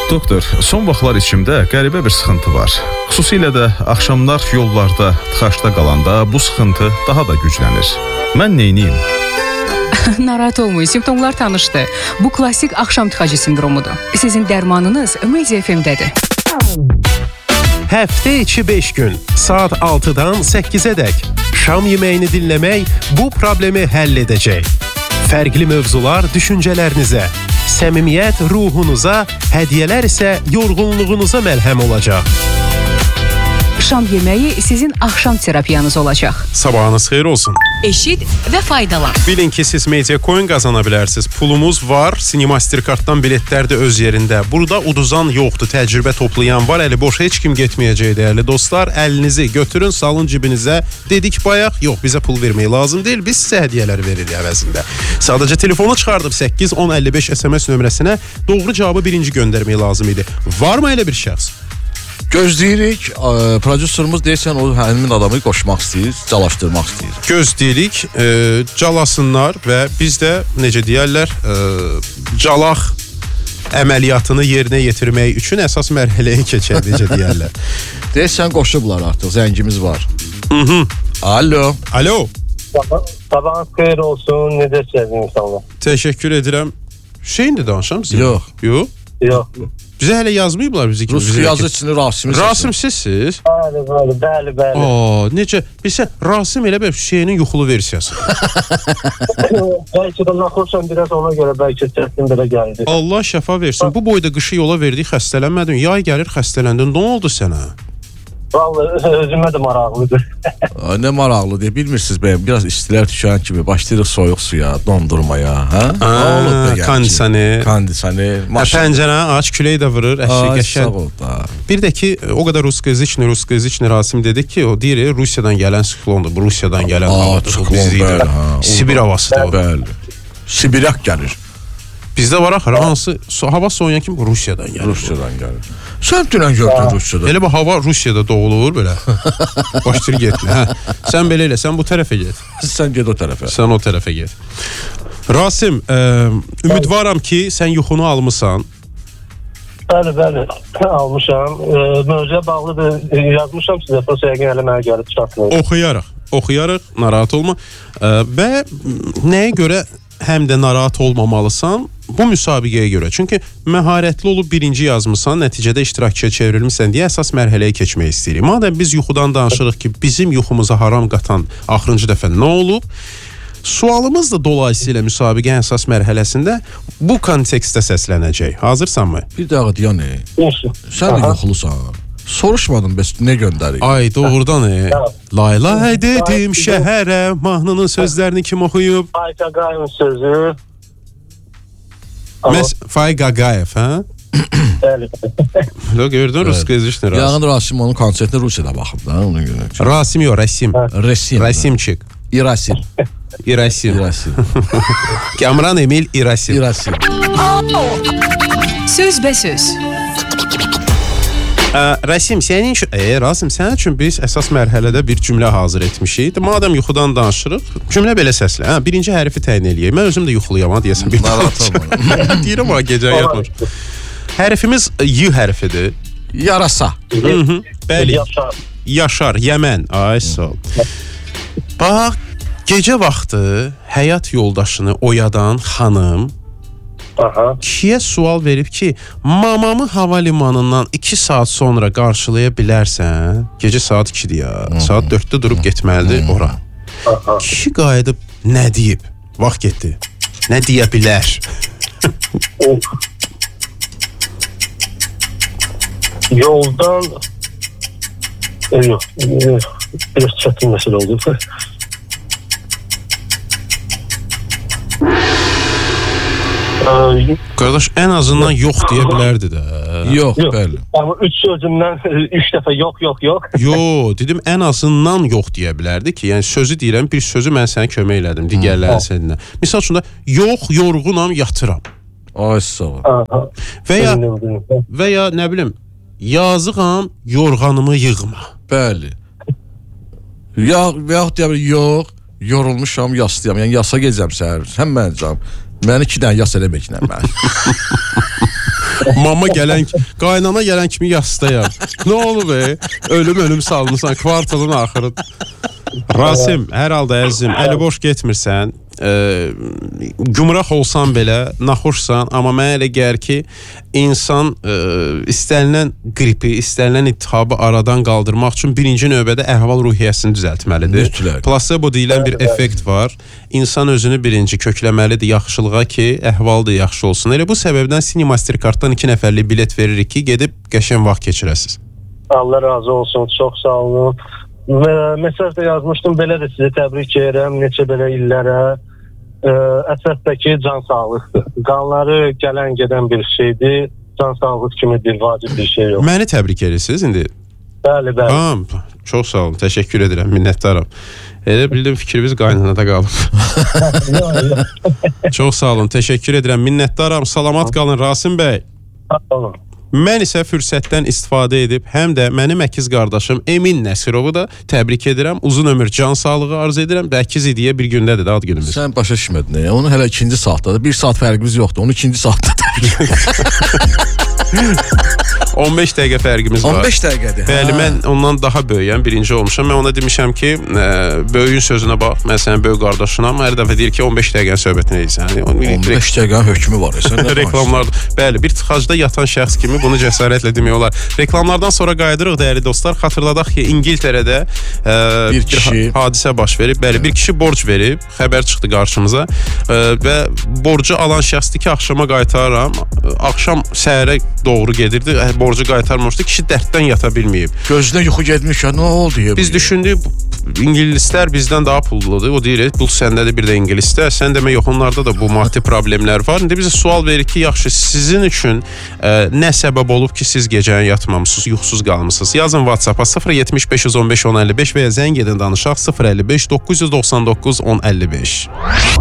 Doktor, son vaxtlar içimdə qəribə bir sıxıntı var. Xüsusilə də axşamlar yollarda, tıxaçda qalanda bu sıxıntı daha da güclənir. Mən neyniyim? Narahat olmayın, simptomlar tanışdı. Bu klasik axşam tıxacı sindromudur. Sizin dərmanınız Media FM-dədir. Həftə içi 5 gün, saat 6-dan 8-ə dək şam yeməyini dinləmək bu problemi həll edəcək. Fərqli mövzular düşüncələrinizə, səmimiyyət ruhunuza, hədiyyələr isə yorğunluğunuza məlhəm olacaq. Şam yeməyi sizin axşam terapiyanız olacaq. Sabahınız xeyir olsun. Eşit və faydalan. Bilin ki, siz Media Coin qazana bilərsiniz. Pulumuz var, Cinemastercarddan biletlər də öz yerində. Burada uduzan yoxdur, təcrübə toplayan var. Əli boş heç kim getməyəcək dəyərli dostlar. Əlinizi götürün, salın cibinizə. Dedik bayaq, yox bizə pul vermək lazım deyil. Biz sizə hədiyyələr veririk əvəzində. Sadəcə telefonu çıxardıb 8 10 55 SMS nömrəsinə doğru cavabı birinci göndərmək lazım idi. Varmı elə bir şəxs? Gözləyirik, prodüserimiz deyəsən o həmin adamı qoşmaq istəyir, calaşdırmaq istəyir. Gözləyirik, calasınlar və biz də necə deyərlər, calaq əməliyyatını yerinə yetirmək üçün əsas mərhələyə keçək, necə deyərlər. Deyəsən qoşublar artıq, zəngimiz var. Alo. Alo. Sabahınız xeyir olsun, necəsiniz insanlar? Təşəkkür edirəm. Hüseyin də danışam sizə? Yox. Yox. Bizə hələ yazmayıblar bizi ki. Rus yazı içində Rasim. Rasim sizsiz? Bəli. Necə? Bilsə, Rasim elə bir Hüseynin yuxulu versiyası. Bəlkə də naxoşam biraz ona görə, bəlkə səsin belə gəldi. Allah şəfa versin. Bu boyda qışı yola verdik, xəstələnmədin. Yay gəlir, xəstələndin. Nə oldu sənə? Vallahi özümə də maraqlıdır. Nə maraqlı deyə bilmirsiniz bəyəm. Biraz istilər düşən kimi başlayırıq soyuq suya, dondurmaya. Kondisioner. Pəncərəni aç, külək də vurur. Sağ ol da. Bir də ki, o qədər ruskoязычный Rasim dedik ki, o deyir, Rusiyadan gələn siklondur. Bu Rusiyadan gələn havadır. Sibir havasıdır. Bəli. Sibiryak gəlir. Bizdə var axı, hansı hava soğuyan kimi Rusiyadan gəlir. Sən dünən gördün Rusiyada. Elə bu hava Rusiyada doğulur belə. Başdır getmə. Sən belə elə, sən bu tərəfə get. Sən get o tərəfə. Sən o tərəfə get. Rasim, ümidvaram ki, sən yuxunu almısan. Bəli, almışam. Mövzuya bağlı yazmışam sizə, prosta yəqin hələ mənə gəlib çatmır. Oxuyarıq, narahat olma. Və nəyə görə həm də narahat olmamalısan? Bu müsabiqəyə görə. Çünki məharətli olub birinci yazmısan, nəticədə iştirakçıya çevrilmişsən deyə əsas mərhələyə keçmək istəyirik. Madəm biz yuxudan danışırıq ki, bizim yuxumuza haram qatan axırıncı dəfə nə olub? Sualımız da dolayısıyla müsabiqənin əsas mərhələsində bu kontekstdə səslənəcək. Hazırsanmı? Bir dəqiqə deyən, sən də yuxulusan. Soruşmadım, bəs nə göndərik? Ay, doğrudan Laylay dedim şəhərə, mahnının sözlərini kim oxuyub? Fay Qaqayevin sözü. Fay Qaqayev, hə? Bəli. Gördün, ruskoязычный Rasim. Yağın Rasim onun konsertinə Rusiyada baxıb da, ona görə. Rasim yox, Rasim. Rasimçik. İrasim. Kamran Emil İrasim. Söz və söz. Rasim, sənin üçün biz əsas mərhələdə bir cümlə hazır etmişik. Madəm yuxudan danışırıq, cümlə belə səslə. Birinci hərfi təyin eləyək. Mən özüm də yuxuluyam, deyəsən. Deyirəm, gecə yatmır. Hərfimiz Y hərfidir. Yarasa. Bəli. Yaşar, Yəmən. Ay, sağ ol. Bax, gecə vaxtı həyat yoldaşını oyadan xanım kişiyə sual verib ki, mamamı hava limanından 2 saat sonra qarşılaya bilərsən? Gecə saat 2-dir ya. Saat 4-də durub getməlidir ora. Kişi qayıdıb nə deyib? Vaxt getdi. Nə deyə bilər? Yoldan biraz çətin məsələ oldu. Qardaş, ən azından yox deyə bilərdi də. Yox, bəli. Amma 3 sözümdən 3 dəfə yox. Yox, dedim ən azından yox deyə bilərdi ki, yəni sözü deyirəm, bir sözü mən sənə kömək elədim, digərlərin səninlə. Misal üçün də, yox, yorğunam, yatıram. Ay, sağ ol. Və ya nə bilim, yazığam, yorğanımı yığma. Bəli. Yaxud deyə bilir, yox, yorulmuşam, yaslayam. Yəni, yasa gecəm səhər, sən mənəcəm. Mən 2 dənə yas eləməklə mən. Mama gələn, qaynana gələn kimi yasdayam. Nə olub ölüm salmısan kvartalın axırı. Rasim, hər halda əzizim, əli boş getmirsən. Gümrah olsan belə, naxoşsan, amma mənə elə gəlir ki, insan istənilən qripi, istənilən iltihabı aradan qaldırmaq üçün birinci növbədə əhval-ruhiyyəsini düzəltməlidir. Plasebo deyilən bir effekt var. İnsan özünü birinci kökləməlidir yaxşılığa ki, əhval da yaxşı olsun. Elə bu səbəbdən Cinemastercarddan 2 nəfərlik bilet veririk ki, gedib qəşəng vaxt keçirəsiniz. Allah razı olsun, çox sağ olun. Mesaj da yazmışdım, belə də sizi təbrik edirəm, neçə belə illərə. Əsasdəki can sağlıqdır. Qanları gələn gedən bir şeydir. Can sağlıq kimi bir vacib bir şey yox. Məni təbrik edirsiniz indi? Bəli. Çox sağ olun, təşəkkür edirəm, minnətdaram. Elə bildim fikrimiz qaynanada qalıb. Çox sağ olun, təşəkkür edirəm, minnətdaram. Salamat qalın Rasim bəy. Sağ olun. Mən isə fürsətdən istifadə edib həm də mənim əkiz qardaşım Emin Nəsirovu da təbrik edirəm. Uzun ömür, can sağlığı arzu edirəm. Əkiz idiyə bir gündədir də ad günümüz. Sən başa düşmədin. Onu hələ 2-ci saatdadır. 1 saat fərqimiz yoxdur. Onu 2-ci saatda təbrik 15 dəqiqə fərqimiz var. 15 dəqiqədir. Bəli, mən ondan daha böyüyəm, birinci olmuşam. Mən ona demişəm ki, böyüyün sözünə bax, mən sənin böyük qardaşınam. Hər dəfə deyir ki, 15 dəqiqənin söhbətini edirsən. 15 dəqiqənin hökmü var. Reklamlarda. Bəli, bir tıxacda yatan şəxs kimi bunu cəsarətlə demək olar. Reklamlardan sonra qayıdırıq dəyərli dostlar. Xatırladaq ki, İngiltərədə bir hadisə baş verib. Bəli, bir kişi borc verib, xəbər çıxdı qarşımıza və borcu alan şəxsdir ki, axşama qaytarıram. Axşam səhərə doğru gedirdi, borcu qaytarmamışdı. Kişi dərddən yata bilməyib. Gözünə yuxu getmiş ya, nə oldu? Biz düşündük, İngilislər bizdən daha pulludur. O deyir, pul səndədir, bir də İngilisdə. Sən demə yox, onlarda da bu maddi problemlər var. İndi bizə sual verir ki, yaxşı, sizin üçün nə səbəb olub ki, siz gecəni yatmamısınız, yuxusuz qalmısınız? Yazın WhatsApp-a 075 115 1055 və ya zəng edin danışaq 055 999 1055.